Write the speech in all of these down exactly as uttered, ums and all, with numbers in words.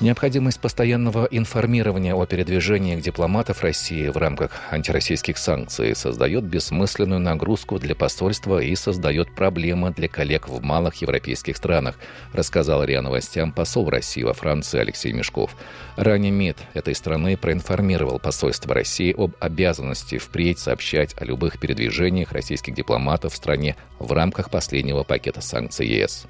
Необходимость постоянного информирования о передвижениях дипломатов России в рамках антироссийских санкций создает бессмысленную нагрузку для посольства и создает проблемы для коллег в малых европейских странах, рассказал РИА Новостям посол России во Франции Алексей Мешков. Ранее МИД этой страны проинформировал посольство России об обязанности впредь сообщать о любых передвижениях российских дипломатов в стране в рамках последнего пакета санкций ЕС.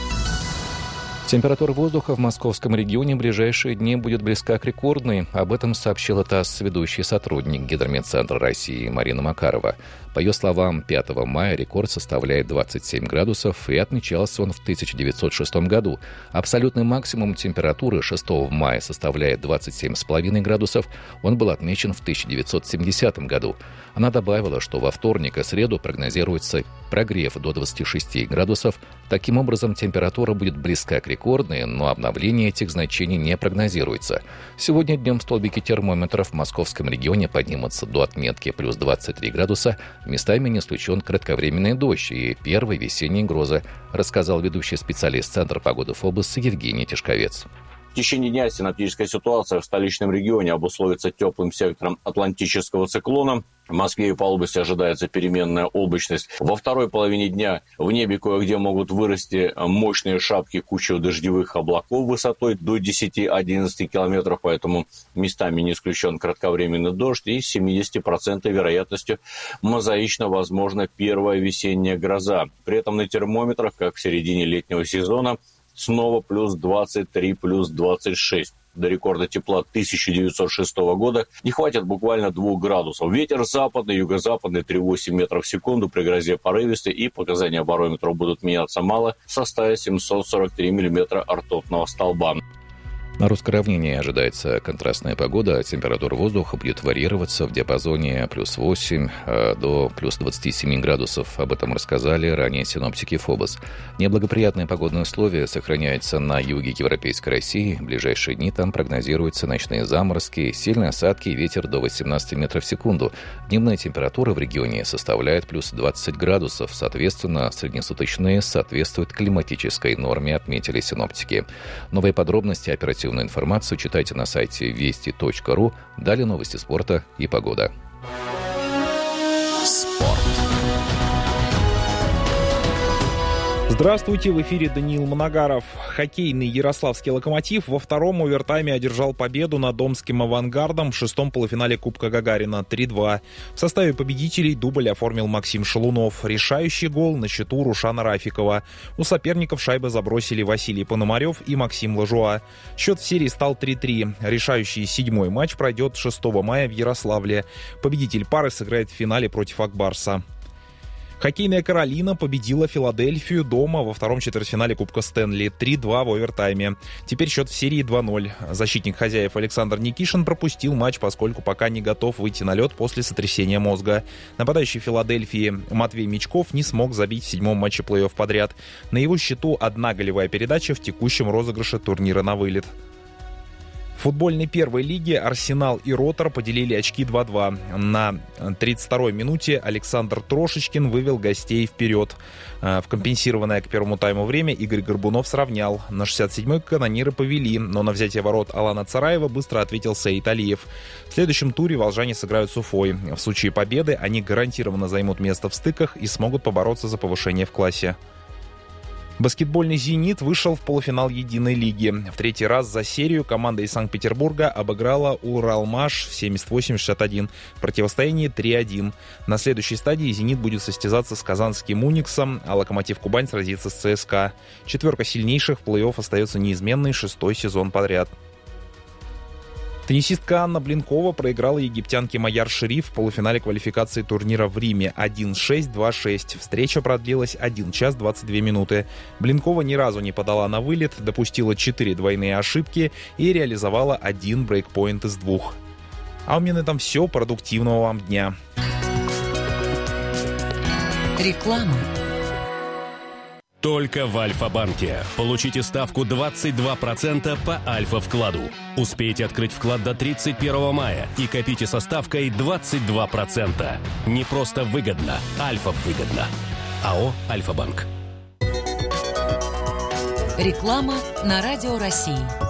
Температура воздуха в московском регионе в ближайшие дни будет близка к рекордной. Об этом сообщила ТАСС ведущий сотрудник Гидрометцентра России Марина Макарова. По ее словам, пятого мая рекорд составляет двадцать семь градусов, и отмечался он в тысяча девятьсот шестом году. Абсолютный максимум температуры шестого мая составляет двадцать семь целых пять десятых градусов. Он был отмечен в тысяча девятьсот семидесятом году. Она добавила, что во вторник и среду прогнозируется прогрев до двадцати шести градусов. Таким образом, температура будет близка к рекордной, но обновление этих значений не прогнозируется. Сегодня днем столбики термометров в московском регионе поднимутся до отметки плюс двадцать три градуса. Местами не исключен кратковременный дождь и первые весенние грозы, рассказал ведущий специалист Центра погоды ФОБОС Евгений Тишковец. В течение дня синоптическая ситуация в столичном регионе обусловится теплым сектором атлантического циклона. В Москве и по области ожидается переменная облачность. Во второй половине дня в небе кое-где могут вырасти мощные шапки кучево-дождевых облаков высотой до десяти-одиннадцати километров, поэтому местами не исключен кратковременный дождь и с семидесятью процентами вероятностью мозаично возможна первая весенняя гроза. При этом на термометрах, как в середине летнего сезона, снова плюс двадцать три, плюс двадцать шесть. До рекорда тепла тысяча девятьсот шестого года не хватит буквально двух градусов. Ветер западный, юго-западный три целых восемь десятых метров в секунду, при грозе порывистый, и показания барометров будут меняться мало в составе семьсот сорок три миллиметра ртутного столба. На русском равнине ожидается контрастная погода. Температура воздуха будет варьироваться в диапазоне плюс восемь до плюс двадцати семи градусов. Об этом рассказали ранее синоптики ФОБОС. Неблагоприятные погодные условия сохраняются на юге Европейской России. В ближайшие дни там прогнозируются ночные заморозки, сильные осадки и ветер до восемнадцати метров в секунду. Дневная температура в регионе составляет плюс двадцать градусов. Соответственно, среднесуточные соответствуют климатической норме, отметили синоптики. Новые подробности оперативной информацию читайте на сайте вести точка ру. Далее новости спорта и погода. Спорт. Здравствуйте, в эфире Даниил Моногаров. Хоккейный ярославский «Локомотив» во втором овертайме одержал победу над омским «Авангардом» в шестом полуфинале Кубка Гагарина три-два. В составе победителей дубль оформил Максим Шалунов. Решающий гол на счету Рушана Рафикова. У соперников шайбы забросили Василий Пономарев и Максим Лажуа. Счет в серии стал три-три. Решающий седьмой матч пройдет шестого мая в Ярославле. Победитель пары сыграет в финале против Акбарса. Хоккейная «Каролина» победила Филадельфию дома во втором четвертьфинале Кубка Стэнли три-два в овертайме. Теперь счет в серии два-ноль. Защитник хозяев Александр Никишин пропустил матч, поскольку пока не готов выйти на лед после сотрясения мозга. Нападающий Филадельфии Матвей Мячков не смог забить в седьмом матче плей-офф подряд. На его счету одна голевая передача в текущем розыгрыше турнира на вылет. В футбольной первой лиге «Арсенал» и «Ротор» поделили очки два-два. На тридцать второй минуте Александр Трошечкин вывел гостей вперед. В компенсированное к первому тайму время Игорь Горбунов сравнял. На шестьдесят седьмой канониры повели, но на взятие ворот Алана Цараева быстро ответил Саид Алиев. В следующем туре волжане сыграют с Уфой. В случае победы они гарантированно займут место в стыках и смогут побороться за повышение в классе. Баскетбольный «Зенит» вышел в полуфинал единой лиги. В третий раз за серию команда из Санкт-Петербурга обыграла Уралмаш в семьдесят восемь шестьдесят один. В противостоянии три-один. На следующей стадии «Зенит» будет состязаться с казанским «Униксом», а «Локомотив Кубань» сразится с ЦСКА. Четверка сильнейших в плей-офф остается неизменной шестой сезон подряд. Теннисистка Анна Блинкова проиграла египтянке Майяр Шериф в полуфинале квалификации турнира в Риме один шесть два шесть. Встреча продлилась один час двадцать две минуты. Блинкова ни разу не подала на вылет, допустила четыре двойные ошибки и реализовала один брейкпоинт из двух. А у меня на этом все. Продуктивного вам дня. Реклама. Только в Альфа-банке. Получите ставку двадцать два процента по Альфа-вкладу. Успейте открыть вклад до тридцать первого мая и копите со ставкой двадцать два процента. Не просто выгодно, Альфа-выгодно. АО «Альфа-банк». Реклама на Радио России.